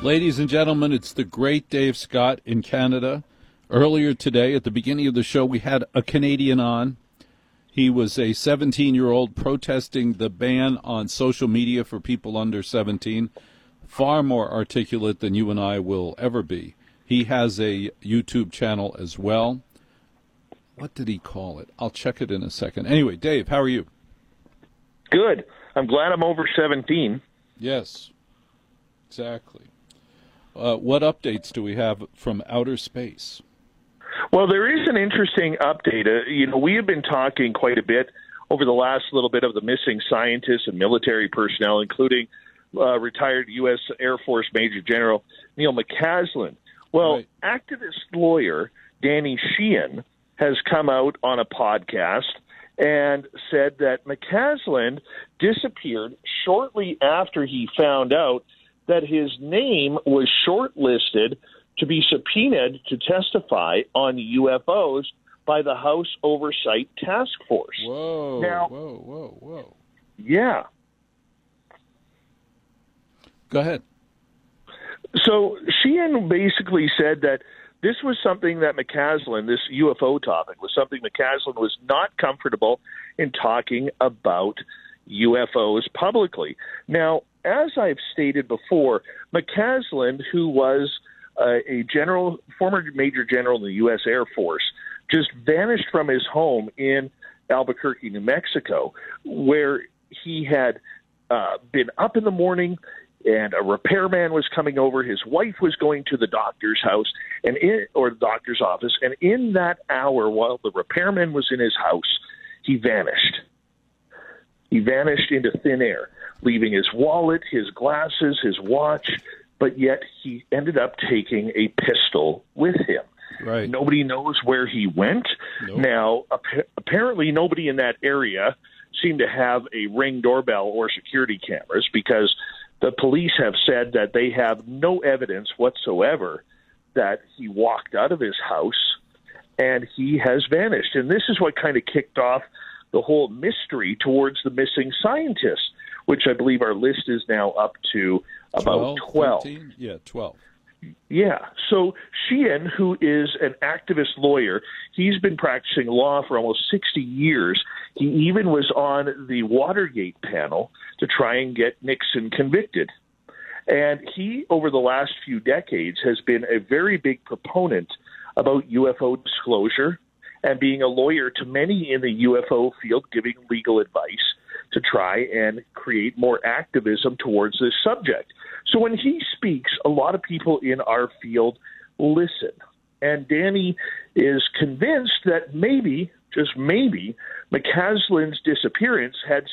Ladies and gentlemen, it's the great Dave Scott in Canada. Earlier today, at the beginning of the show, we had a Canadian on. He was a 17-year-old protesting the ban on social media for people under 17. Far more articulate than you and I will ever be. He has a YouTube channel as well. What did he call it? I'll check it in a second. Anyway, Dave, how are you? Good. I'm glad I'm over 17. Yes, exactly. What updates do we have from outer space? Well, there is an interesting update. We have been talking quite a bit over the last little bit of the missing scientists and military personnel, including retired U.S. Air Force Major General Neil McCaslin. Well, Right. Activist lawyer Danny Sheehan has come out on a podcast and said that McCaslin disappeared shortly after he found out that his name was shortlisted to be subpoenaed to testify on UFOs by the House Oversight Task Force. Whoa, Now, whoa. Yeah. Go ahead. So Sheehan basically said that this was something that McCaslin, this UFO topic, was something McCaslin was not comfortable in talking about UFOs publicly. Now, as I've stated before, McCaslin, who was a former major general in the U.S. Air Force, just vanished from his home in Albuquerque, New Mexico, where he had been up in the morning and a repairman was coming over. His wife was going to the doctor's house or the doctor's office, and in that hour while the repairman was in his house, he vanished. He vanished into thin air, leaving his wallet, his glasses, his watch, but yet he ended up taking a pistol with him. Right. Nobody knows where he went. Nope. Now, apparently nobody in that area seemed to have a Ring doorbell or security cameras, because the police have said that they have no evidence whatsoever that he walked out of his house and he has vanished. And this is what kind of kicked off the whole mystery towards the missing scientists, which I believe our list is now up to about 12. 13? Yeah, 12. Yeah. So Sheehan, who is an activist lawyer, he's been practicing law for almost 60 years. He even was on the Watergate panel to try and get Nixon convicted. And he, over the last few decades, has been a very big proponent about UFO disclosure and being a lawyer to many in the UFO field, giving legal advice to try and create more activism towards this subject. So when he speaks, a lot of people in our field listen. And Danny is convinced that maybe, just maybe, McCaslin's disappearance had